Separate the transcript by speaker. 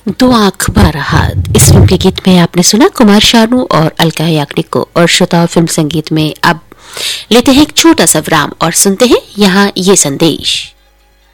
Speaker 1: दो आंख बारह हाथ इस फिल्म के गीत में आपने सुना कुमार शानू और अलका याग्निक को। और श्रोताओं, फिल्म संगीत में अब लेते हैं एक छोटा सा विराम और सुनते हैं यहाँ ये संदेश।